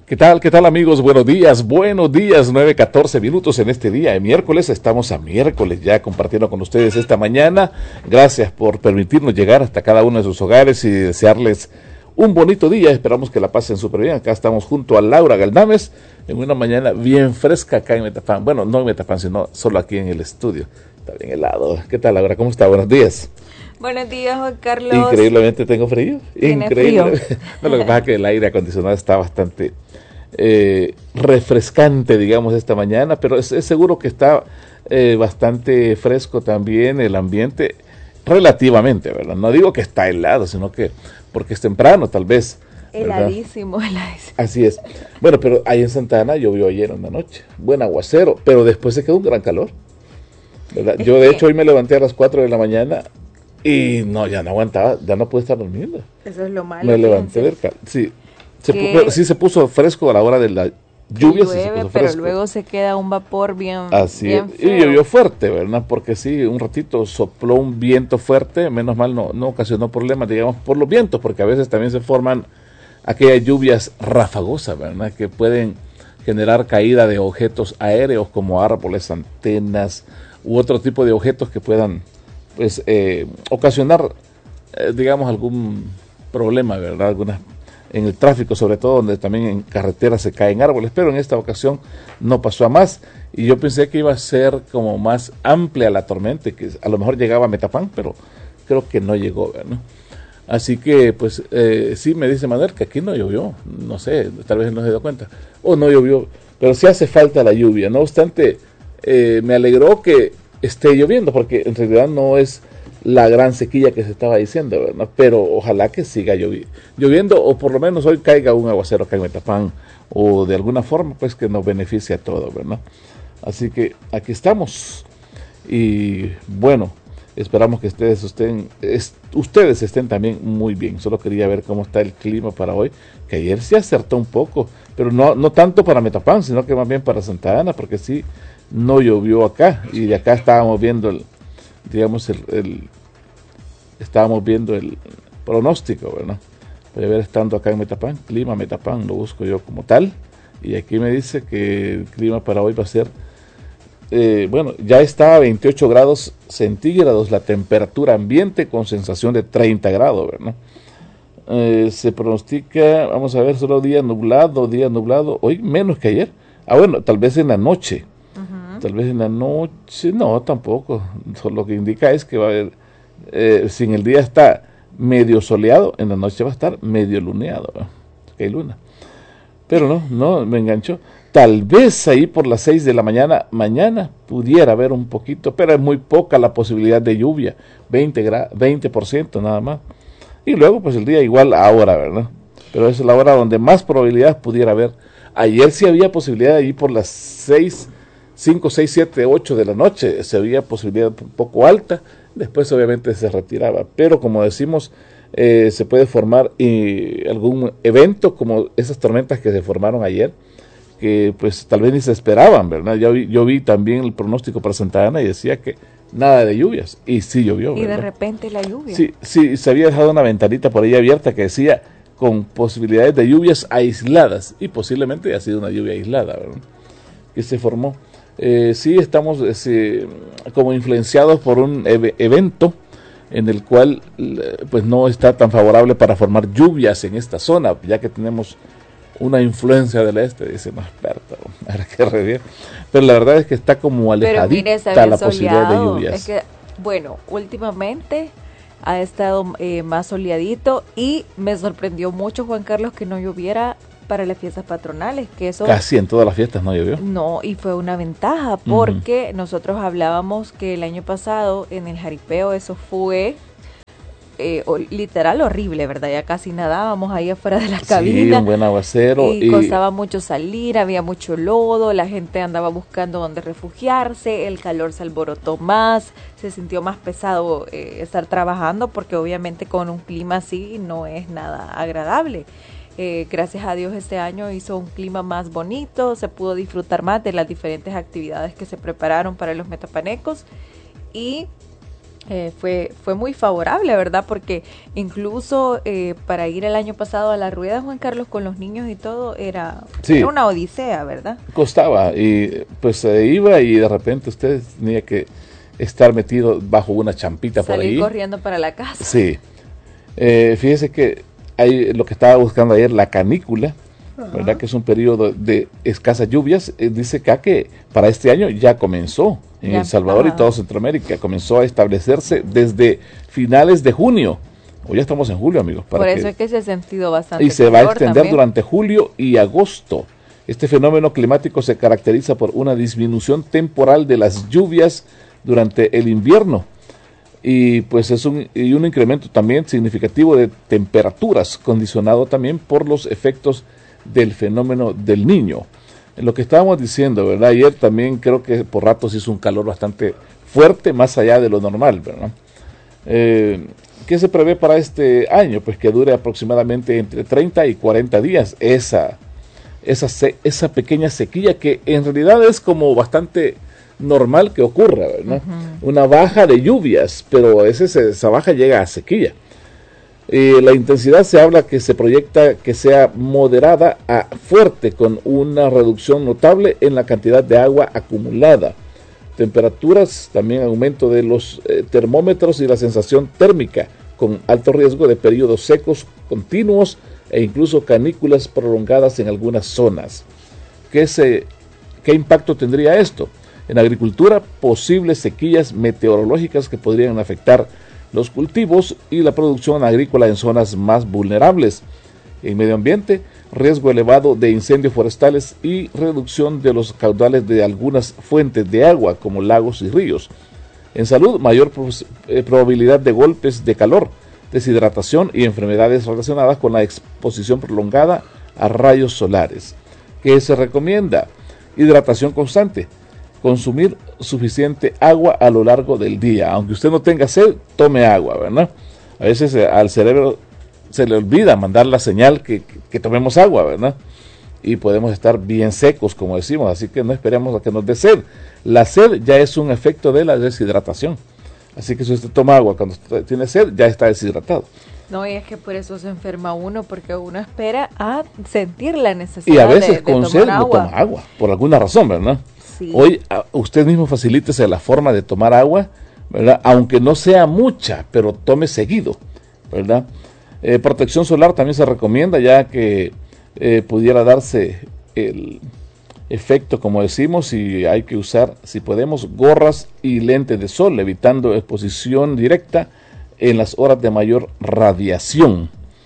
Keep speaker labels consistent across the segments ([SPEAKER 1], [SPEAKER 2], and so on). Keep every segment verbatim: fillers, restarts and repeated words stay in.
[SPEAKER 1] ¿Qué tal, qué tal amigos? Buenos días, buenos días, nueve catorce minutos en este día de miércoles. Estamos a miércoles ya compartiendo con ustedes esta mañana. Gracias por permitirnos llegar hasta cada uno de sus hogares y desearles un bonito día. Esperamos que la pasen súper bien. Acá estamos junto a Laura Galdames en una mañana bien fresca acá en Metapán. Bueno, no en Metapán, sino solo aquí en el estudio. Está bien helado. ¿Qué tal, Laura? ¿Cómo está? Buenos días.
[SPEAKER 2] Buenos días, Juan Carlos.
[SPEAKER 1] Increíblemente tengo frío.
[SPEAKER 2] ¿Tiene
[SPEAKER 1] Increíble.
[SPEAKER 2] frío?
[SPEAKER 1] No, lo que pasa es que el aire acondicionado está bastante eh, refrescante, digamos, esta mañana, pero es, es seguro que está eh, bastante fresco también el ambiente, relativamente, ¿verdad? No digo que está helado, sino que porque es temprano, tal vez. ¿Verdad?
[SPEAKER 2] Heladísimo, heladísimo.
[SPEAKER 1] Así es. Bueno, pero ahí en Santa Ana llovió ayer en la noche. Buen aguacero, pero después se quedó un gran calor, ¿verdad? Yo, de hecho, hoy me levanté a las cuatro de la mañana. Y no, ya no aguantaba, ya no pude estar durmiendo.
[SPEAKER 2] Eso es lo malo.
[SPEAKER 1] Me levanté del cal... Sí, se pu... sí se puso fresco a la hora de la lluvia.
[SPEAKER 2] Llueve,
[SPEAKER 1] sí se puso
[SPEAKER 2] pero
[SPEAKER 1] fresco.
[SPEAKER 2] luego se queda un vapor bien,
[SPEAKER 1] Así
[SPEAKER 2] bien
[SPEAKER 1] es.
[SPEAKER 2] feo.
[SPEAKER 1] Y llovió fuerte, ¿verdad? Porque sí, un ratito sopló un viento fuerte, menos mal no, no ocasionó problemas, digamos, por los vientos, porque a veces también se forman aquellas lluvias rafagosas, ¿verdad? Que pueden generar caída de objetos aéreos como árboles, antenas u otro tipo de objetos que puedan pues eh, ocasionar eh, digamos algún problema, ¿verdad? Algunas en el tráfico, sobre todo donde también en carreteras se caen árboles, pero en esta ocasión no pasó a más y yo pensé que iba a ser como más amplia la tormenta, que a lo mejor llegaba a Metapán, pero creo que no llegó, ¿verdad? Así que pues eh, sí me dice Manuel que aquí no llovió, no sé, tal vez no se dio cuenta, o no llovió, pero sí hace falta la lluvia. No obstante, eh, me alegró que esté lloviendo, porque en realidad no es la gran sequía que se estaba diciendo, ¿verdad? Pero ojalá que siga llovi- lloviendo, o por lo menos hoy caiga un aguacero acá en Metapán, o de alguna forma pues que nos beneficie a todos, ¿verdad? Así que aquí estamos, y bueno, esperamos que ustedes estén, es, ustedes estén también muy bien. Solo quería ver cómo está el clima para hoy, que ayer sí acertó un poco, pero no, no tanto para Metapán, sino que más bien para Santa Ana, porque sí no llovió acá, y de acá estábamos viendo el, digamos, el, el estábamos viendo el pronóstico, ¿verdad? Puede ver estando acá en Metapán, clima Metapán, lo busco yo como tal, y aquí me dice que el clima para hoy va a ser, eh, bueno, ya está a veintiocho grados centígrados la temperatura ambiente con sensación de treinta grados, ¿verdad? Eh, se pronostica, vamos a ver, solo día nublado, día nublado, hoy menos que ayer, ah bueno, tal vez en la noche, tal vez en la noche, no, tampoco. Lo que indica es que va a haber, eh, si en el día está medio soleado, en la noche va a estar medio luneado, ¿no? Que hay luna. Pero no, no, me enganchó. Tal vez ahí por las seis de la mañana, mañana pudiera haber un poquito, pero es muy poca la posibilidad de lluvia, veinte por ciento nada más. Y luego pues el día igual ahora, ¿verdad? Pero esa es la hora donde más probabilidad pudiera haber. Ayer sí había posibilidad ahí por las seis, cinco, seis, siete, ocho de la noche, se había posibilidad un poco alta, después obviamente se retiraba, pero como decimos, eh, se puede formar eh, algún evento como esas tormentas que se formaron ayer, que pues tal vez ni se esperaban, ¿verdad? Yo vi, yo vi también el pronóstico para Santa Ana y decía que nada de lluvias, y sí llovió, ¿verdad?
[SPEAKER 2] Y de repente la lluvia.
[SPEAKER 1] Sí, sí, se había dejado una ventanita por ahí abierta que decía con posibilidades de lluvias aisladas, y posiblemente ha sido una lluvia aislada, ¿verdad? Que se formó. Eh, sí estamos eh, como influenciados por un ev- evento en el cual pues no está tan favorable para formar lluvias en esta zona, ya que tenemos una influencia del este, dice no experto, ahora que revier. Pero la verdad es que está como alejadita la posibilidad de lluvias.
[SPEAKER 2] Es que, bueno, últimamente ha estado eh, más soleadito, y me sorprendió mucho, Juan Carlos, que no lloviera para las fiestas patronales, que eso
[SPEAKER 1] casi en todas las fiestas no llovió.
[SPEAKER 2] No, y fue una ventaja, porque uh-huh. nosotros hablábamos que el año pasado en el jaripeo eso fue eh, o, literal horrible, ¿verdad? Ya casi nadábamos ahí afuera de la cabina.
[SPEAKER 1] Sí, un buen aguacero.
[SPEAKER 2] Y, y costaba mucho salir, había mucho lodo, la gente andaba buscando dónde refugiarse, el calor se alborotó más, se sintió más pesado eh, estar trabajando, porque obviamente con un clima así no es nada agradable. Eh, gracias a Dios este año hizo un clima más bonito, se pudo disfrutar más de las diferentes actividades que se prepararon para los metapanecos, y Eh, fue fue muy favorable, ¿verdad? Porque incluso eh, para ir el año pasado a la rueda, Juan Carlos, con los niños y todo, era,
[SPEAKER 1] sí,
[SPEAKER 2] era una odisea, ¿verdad?
[SPEAKER 1] Costaba, y pues se iba y de repente usted tenía que estar metido bajo una champita por ahí.
[SPEAKER 2] Salir corriendo para la casa.
[SPEAKER 1] Sí. Eh, fíjese que hay lo que estaba buscando ayer, la canícula, uh-huh. ¿verdad? Que es un periodo de escasas lluvias. Eh, dice acá que para este año ya comenzó en ya, El Salvador uh-huh. y toda Centroamérica. Comenzó a establecerse desde finales de junio. Hoy ya estamos en julio, amigos.
[SPEAKER 2] Para Por eso que, es que se ha sentido bastante.
[SPEAKER 1] Y se va a extender también durante julio y agosto. Este fenómeno climático se caracteriza por una disminución temporal de las lluvias durante el invierno. Y pues es un, y un incremento también significativo de temperaturas, condicionado también por los efectos del fenómeno del Niño. En lo que estábamos diciendo, ¿verdad? Ayer también creo que por ratos hizo un calor bastante fuerte, más allá de lo normal, ¿verdad? Eh, ¿Qué se prevé para este año? Pues que dure aproximadamente entre treinta y cuarenta días esa, esa, se, esa pequeña sequía, que en realidad es como bastante normal que ocurra, ¿verdad? Uh-huh. Una baja de lluvias, pero a veces esa baja llega a sequía. Eh, la intensidad se habla que se proyecta que sea moderada a fuerte, con una reducción notable en la cantidad de agua acumulada. Temperaturas, también aumento de los eh, termómetros y la sensación térmica, con alto riesgo de periodos secos continuos e incluso canículas prolongadas en algunas zonas. ¿Qué, se, qué impacto tendría esto? En agricultura, posibles sequías meteorológicas que podrían afectar los cultivos y la producción agrícola en zonas más vulnerables. En medio ambiente, riesgo elevado de incendios forestales y reducción de los caudales de algunas fuentes de agua, como lagos y ríos. En salud, mayor probabilidad de golpes de calor, deshidratación y enfermedades relacionadas con la exposición prolongada a rayos solares. ¿Qué se recomienda? Hidratación constante. Consumir suficiente agua a lo largo del día. Aunque usted no tenga sed, tome agua, ¿verdad? A veces eh, al cerebro se le olvida mandar la señal que, que, que tomemos agua, ¿verdad? Y podemos estar bien secos, como decimos, así que no esperemos a que nos dé sed. La sed ya es un efecto de la deshidratación. Así que si usted toma agua cuando tiene sed, ya está deshidratado.
[SPEAKER 2] No, y es que por eso se enferma uno, porque uno espera a sentir la necesidad
[SPEAKER 1] y a veces
[SPEAKER 2] de,
[SPEAKER 1] con
[SPEAKER 2] de
[SPEAKER 1] sed
[SPEAKER 2] tomar agua.
[SPEAKER 1] no toma agua, por alguna razón, ¿verdad? Sí. Hoy a, usted mismo facilítese la forma de tomar agua, ¿verdad? Aunque no sea mucha, pero tome seguido, ¿verdad? Eh, protección solar también se recomienda, ya que eh, pudiera darse el efecto, como decimos, y hay que usar, si podemos, gorras y lentes de sol, evitando exposición directa en las horas de mayor radiación.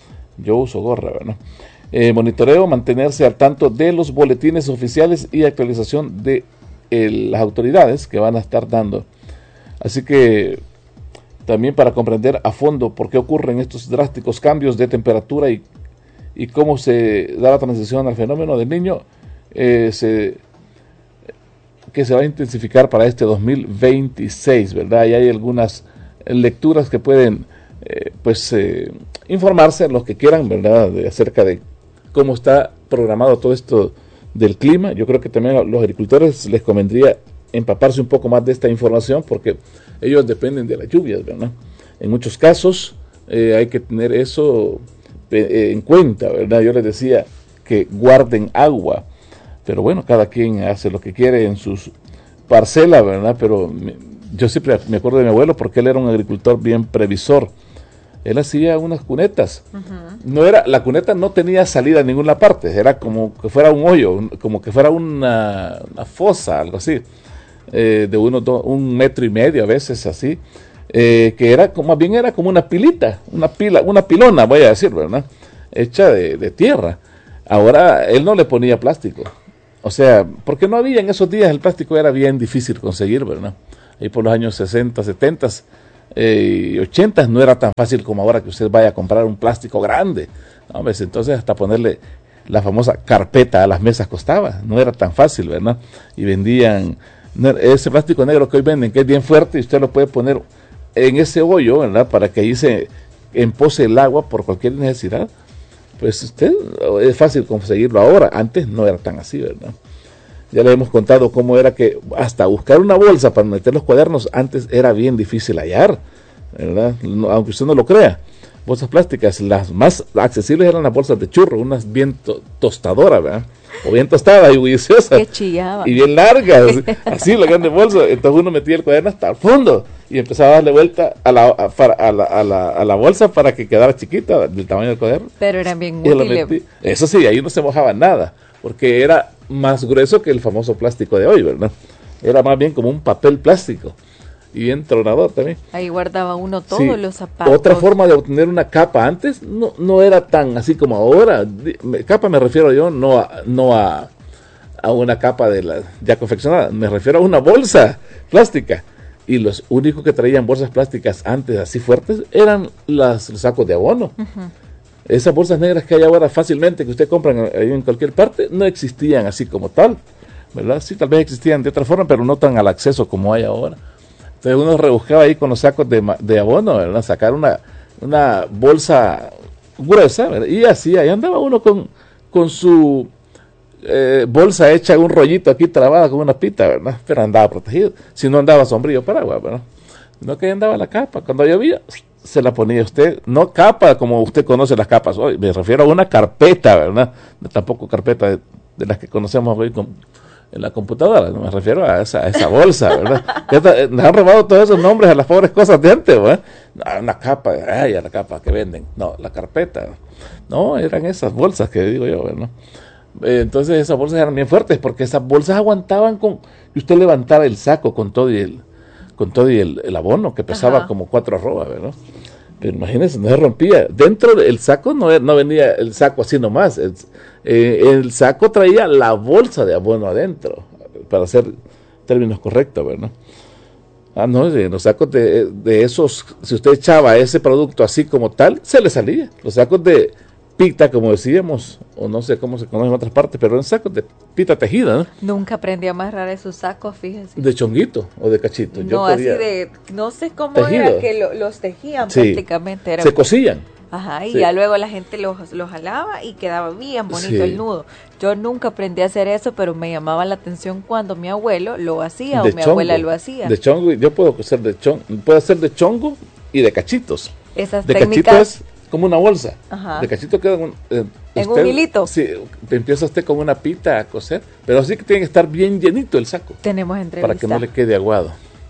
[SPEAKER 1] Yo uso gorra, ¿verdad? Eh, monitoreo, mantenerse al tanto de los boletines oficiales y actualización de eh, las autoridades que van a estar dando. Así que también para comprender a fondo por qué ocurren estos drásticos cambios de temperatura y, y cómo se da la transición al fenómeno del Niño, eh, se, que se va a intensificar para este dos mil veintiséis, ¿verdad? Y hay algunas lecturas que pueden eh, pues eh, informarse los que quieran, ¿verdad? De, acerca de cómo está programado todo esto del clima. Yo creo que también a los agricultores les convendría empaparse un poco más de esta información, porque ellos dependen de las lluvias, ¿verdad? En muchos casos eh, hay que tener eso eh, en cuenta, ¿verdad? Yo les decía que guarden agua, pero bueno, cada quien hace lo que quiere en sus parcelas, ¿verdad? Pero me, yo siempre me acuerdo de mi abuelo, porque él era un agricultor bien previsor. Él hacía unas cunetas. Uh-huh. No era, la cuneta no tenía salida en ninguna parte, era como que fuera un hoyo, como que fuera una, una fosa, algo así, eh, de uno, do, un metro y medio a veces así, eh, que era como, más bien era como una pilita, una pila, una pilona, voy a decir, ¿verdad? Hecha de, de tierra. Ahora él no le ponía plástico, o sea, porque no había en esos días, el plástico era bien difícil conseguir, ¿verdad? Ahí por los años sesenta, setenta y ochenta no era tan fácil como ahora que usted vaya a comprar un plástico grande, ¿no? ¿Ves? Entonces hasta ponerle la famosa carpeta a las mesas costaba, no era tan fácil, ¿verdad? Y vendían ese plástico negro que hoy venden, que es bien fuerte, y usted lo puede poner en ese hoyo, ¿verdad? Para que ahí se empose el agua por cualquier necesidad. Pues usted, es fácil conseguirlo ahora, antes no era tan así, ¿verdad? Ya les hemos contado cómo era que hasta buscar una bolsa para meter los cuadernos antes era bien difícil hallar, ¿verdad? No, aunque usted no lo crea. Bolsas plásticas, las más accesibles eran las bolsas de churro, unas bien to tostadoras, ¿verdad? O bien tostadas y bulliciosas.
[SPEAKER 2] Que chillaba.
[SPEAKER 1] Y bien largas, así la grande bolsa. Entonces uno metía el cuaderno hasta el fondo y empezaba a darle vuelta a la, a, a la, a la, a la bolsa para que quedara chiquita, del tamaño del cuaderno.
[SPEAKER 2] Pero eran bien útiles.
[SPEAKER 1] Eso sí, ahí no se mojaba nada, porque era más grueso que el famoso plástico de hoy, ¿verdad? Era más bien como un papel plástico. Y bien tronador también.
[SPEAKER 2] Ahí guardaba uno todos sí. los zapatos.
[SPEAKER 1] Otra forma de obtener una capa antes no, no era tan así como ahora. Capa me refiero yo no a, no a, a una capa de la ya confeccionada. Me refiero a una bolsa plástica. Y los únicos que traían bolsas plásticas antes así fuertes eran las, los sacos de abono. Uh-huh. Esas bolsas negras que hay ahora fácilmente que usted compra en, en cualquier parte no existían así como tal, ¿verdad? Sí, tal vez existían de otra forma, pero no tan al acceso como hay ahora. Entonces uno rebuscaba ahí con los sacos de, de abono, ¿verdad? Sacar una, una bolsa gruesa, ¿verdad? Y así, ahí andaba uno con, con su eh, bolsa hecha un rollito aquí trabada con una pita, ¿verdad? Pero andaba protegido. Si no andaba sombrío paraguas, ¿verdad? No que andaba la capa. Cuando llovía, se la ponía usted. No capa como usted conoce las capas hoy. Me refiero a una carpeta, ¿verdad? Tampoco carpeta de, de las que conocemos hoy con... en la computadora, no me refiero a esa, a esa bolsa, ¿verdad? Nos han robado todos esos nombres a las pobres cosas de antes, ¿verdad? No, una capa, ay, la capa que venden, no, la carpeta, no, eran esas bolsas que digo yo, ¿verdad? Entonces esas bolsas eran bien fuertes, porque esas bolsas aguantaban con que usted levantara el saco con todo y el, con todo y el, el abono, que pesaba Ajá. como cuatro arrobas, ¿verdad? Pero imagínense, no se rompía. Dentro del saco no, no venía el saco así nomás. El, eh, el saco traía la bolsa de abono adentro, para hacer términos correctos, ¿verdad? Ah, no, los sacos de, de esos, si usted echaba ese producto así como tal, se le salía. Los sacos de pita, como decíamos, o no sé cómo se conoce en otras partes, pero en sacos de pita tejida, ¿no?
[SPEAKER 2] Nunca aprendí a amarrar esos sacos, fíjese.
[SPEAKER 1] ¿De chonguito o de cachito?
[SPEAKER 2] No,
[SPEAKER 1] Yo
[SPEAKER 2] así de, no sé cómo tejido. Era que lo, los tejían sí. prácticamente. Era
[SPEAKER 1] se cosían.
[SPEAKER 2] Ajá, y
[SPEAKER 1] sí.
[SPEAKER 2] ya luego la gente los, los jalaba y quedaba bien bonito sí. el nudo. Yo nunca aprendí a hacer eso, pero me llamaba la atención cuando mi abuelo lo hacía
[SPEAKER 1] de
[SPEAKER 2] o mi
[SPEAKER 1] chongo,
[SPEAKER 2] abuela lo hacía.
[SPEAKER 1] De chongo, yo puedo hacer de chongo, puedo hacer de chongo y de cachitos.
[SPEAKER 2] Esas
[SPEAKER 1] de
[SPEAKER 2] técnicas...
[SPEAKER 1] cachito es como una bolsa.
[SPEAKER 2] Ajá.
[SPEAKER 1] De cachito queda un, eh,
[SPEAKER 2] en
[SPEAKER 1] usted,
[SPEAKER 2] un hilito.
[SPEAKER 1] Sí, empieza usted con una pita a coser, pero así que tiene que estar bien llenito el saco.
[SPEAKER 2] Tenemos entrevista.
[SPEAKER 1] Para que no le quede aguado.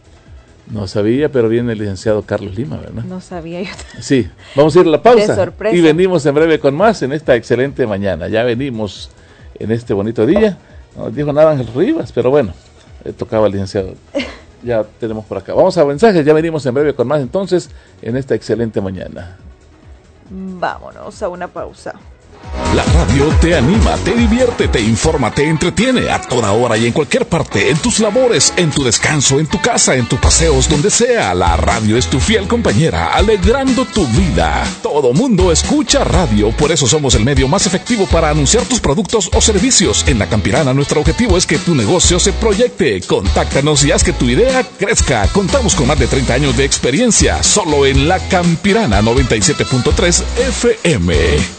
[SPEAKER 1] No sabía, pero viene el licenciado Carlos Lima, ¿verdad?
[SPEAKER 2] No sabía yo.
[SPEAKER 1] Sí, vamos a ir a la pausa.
[SPEAKER 2] De sorpresa.
[SPEAKER 1] Y venimos en breve con más en esta excelente mañana. Ya venimos en este bonito día. No nos dijo nada Ángel Rivas, pero bueno, eh, tocaba el licenciado. Ya tenemos por acá. Vamos a mensajes, ya venimos en breve con más entonces en esta excelente mañana.
[SPEAKER 2] Vámonos a una pausa.
[SPEAKER 3] La radio te anima, te divierte, te informa, te entretiene a toda hora y en cualquier parte, en tus labores, en tu descanso, en tu casa, en tus paseos, donde sea. La radio es tu fiel compañera, alegrando tu vida. Todo mundo escucha radio, por eso somos el medio más efectivo para anunciar tus productos o servicios. En La Campirana, nuestro objetivo es que tu negocio se proyecte. Contáctanos y haz que tu idea crezca. Contamos con más de treinta años de experiencia, solo en La Campirana noventa y siete punto tres F M.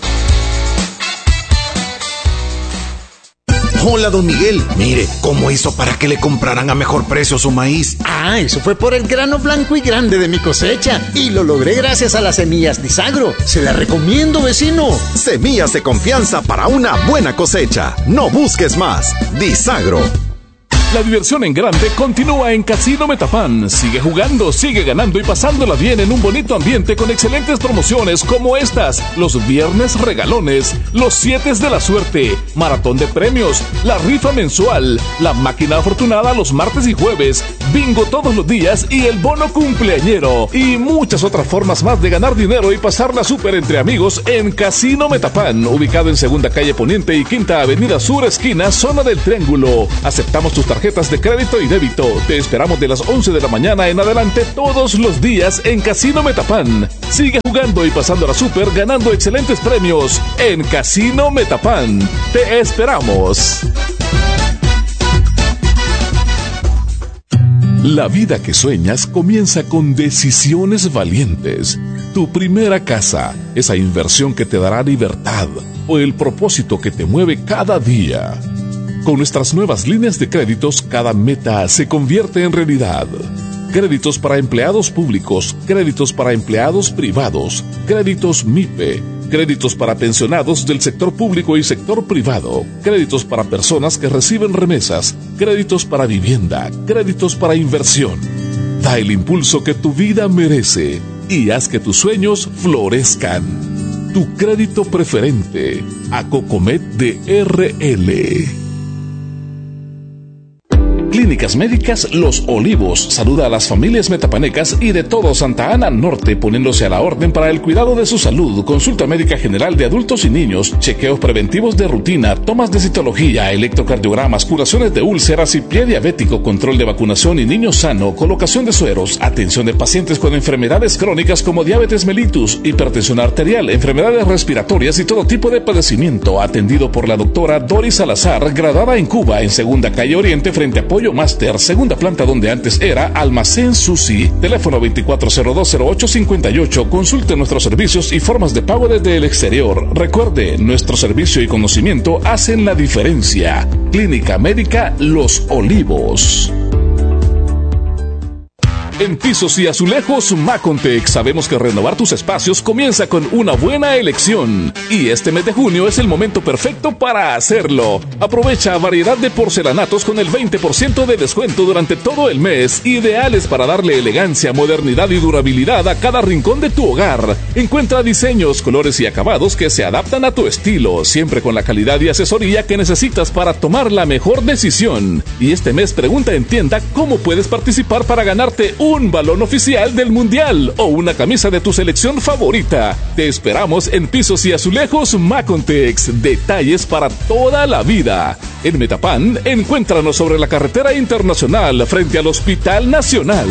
[SPEAKER 4] Hola, don Miguel. Mire, ¿cómo hizo para que le compraran a mejor precio su maíz?
[SPEAKER 5] Ah, eso fue por el grano blanco y grande de mi cosecha. Y lo logré gracias a las semillas Disagro. Se las recomiendo, vecino.
[SPEAKER 4] Semillas de confianza para una buena cosecha. No busques más. Disagro.
[SPEAKER 3] La diversión en grande continúa en Casino Metapán. Sigue jugando, sigue ganando y pasándola bien en un bonito ambiente con excelentes promociones como estas: los viernes regalones, los siete de la suerte, maratón de premios, la rifa mensual, la máquina afortunada los martes y jueves, bingo todos los días y el bono cumpleañero. Y muchas otras formas más de ganar dinero y pasarla súper entre amigos en Casino Metapán, ubicado en Segunda Calle Poniente y Quinta Avenida Sur, esquina, zona del Triángulo. Aceptamos tus tarjetas tarjetas de crédito y débito. Te esperamos de las once de la mañana en adelante todos los días en Casino Metapán. Sigue jugando y pasándola súper, ganando excelentes premios en Casino Metapán. Te esperamos. La vida que sueñas comienza con decisiones valientes. Tu primera casa, esa inversión que te dará libertad, o el propósito que te mueve cada día. Con nuestras nuevas líneas de créditos, cada meta se convierte en realidad. Créditos para empleados públicos, créditos para empleados privados, créditos M I P E, créditos para pensionados del sector público y sector privado, créditos para personas que reciben remesas, créditos para vivienda, créditos para inversión. Da el impulso que tu vida merece y haz que tus sueños florezcan. Tu crédito preferente, Acocomet de R L. Clínicas Médicas Los Olivos saluda a las familias metapanecas y de todo Santa Ana Norte, poniéndose a la orden para el cuidado de su salud, consulta médica general de adultos y niños, chequeos preventivos de rutina, tomas de citología, electrocardiogramas, curaciones de úlceras y pie diabético, control de vacunación y niño sano, colocación de sueros, atención de pacientes con enfermedades crónicas como diabetes mellitus, hipertensión arterial, enfermedades respiratorias y todo tipo de padecimiento, atendido por la doctora Doris Salazar, graduada en Cuba, en Segunda Calle Oriente, frente a Pollo Master, segunda planta donde antes era Almacén Susi. Teléfono veinticuatro cero dos cero ocho cincuenta y ocho. Consulte nuestros servicios y formas de pago desde el exterior. Recuerde, nuestro servicio y conocimiento hacen la diferencia. Clínica Médica Los Olivos. En Pisos y Azulejos Macontec sabemos que renovar tus espacios comienza con una buena elección. Y este mes de junio es el momento perfecto para hacerlo. Aprovecha variedad de porcelanatos con el veinte por ciento de descuento durante todo el mes, ideales para darle elegancia, modernidad y durabilidad a cada rincón de tu hogar. Encuentra diseños, colores y acabados que se adaptan a tu estilo, siempre con la calidad y asesoría que necesitas para tomar la mejor decisión. Y este mes pregunta en tienda cómo puedes participar para ganarte un un balón oficial del Mundial o una camisa de tu selección favorita. Te esperamos en Pisos y Azulejos Macontex. Detalles para toda la vida. En Metapan, encuéntranos sobre la carretera internacional frente al Hospital Nacional.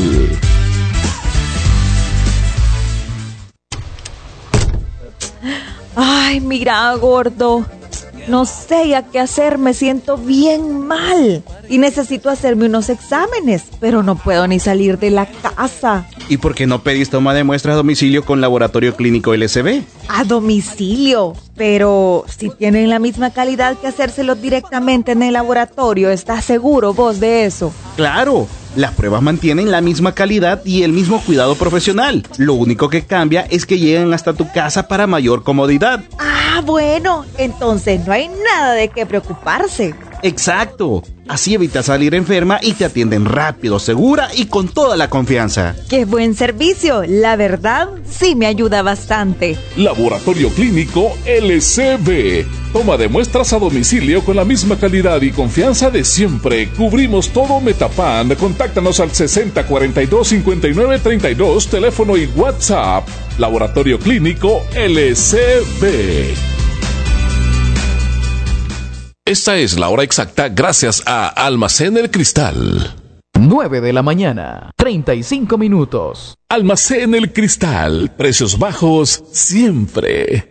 [SPEAKER 2] Ay, mira, gordo. No sé ya qué hacer, me siento bien mal y necesito hacerme unos exámenes, pero no puedo ni salir de la casa.
[SPEAKER 6] ¿Y por qué no pedís toma de muestras a domicilio con Laboratorio Clínico L C B?
[SPEAKER 2] A domicilio, pero si tienen la misma calidad que hacérselos directamente en el laboratorio, ¿estás seguro vos de eso?
[SPEAKER 6] ¡Claro! Las pruebas mantienen la misma calidad y el mismo cuidado profesional. Lo único que cambia es que llegan hasta tu casa para mayor comodidad.
[SPEAKER 2] Ah, bueno, entonces no hay nada de qué preocuparse.
[SPEAKER 6] Exacto. Así evitas salir enferma y te atienden rápido, segura y con toda la confianza.
[SPEAKER 2] ¡Qué buen servicio! La verdad, sí me ayuda bastante.
[SPEAKER 3] Laboratorio Clínico L C B. Toma de muestras a domicilio con la misma calidad y confianza de siempre. Cubrimos todo Metapan. Contáctanos al sesenta cuarenta y dos cincuenta y nueve treinta y dos, teléfono y WhatsApp. Laboratorio Clínico L C B. Esta es la hora exacta gracias a Almacén El Cristal.
[SPEAKER 7] nueve de la mañana, treinta y cinco minutos.
[SPEAKER 3] Almacén El Cristal, precios bajos siempre.